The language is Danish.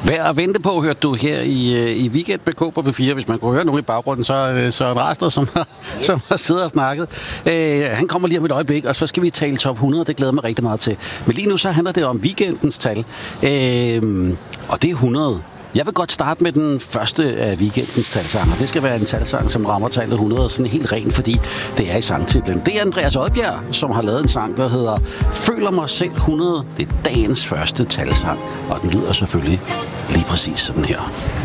Værd at vente på, hørte du her i Weekend med K på P4. Hvis man kunne høre nogen i baggrunden, så er Søren Rasler, som har siddet og snakket. Han kommer lige om et øjeblik, og så skal vi tale top 100. Det glæder mig rigtig meget til. Men lige nu så handler det om weekendens tal. Og det er 100. Jeg vil godt starte med den første af weekendens talsanger. Det skal være en talsang, som rammer tallet 100, sådan helt rent, fordi det er i sangtitlen. Det er Andreas Odbjerg, som har lavet en sang, der hedder Føler mig selv 100. Det er dagens første talsang, og den lyder selvfølgelig lige præcis sådan her.